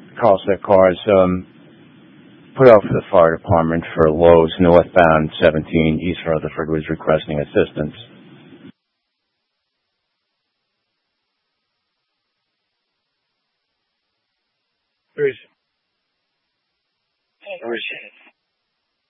Carlsbad cars put out for the fire department for Lowe's northbound 17 East Rutherford was requesting assistance. Where is it? Where is it?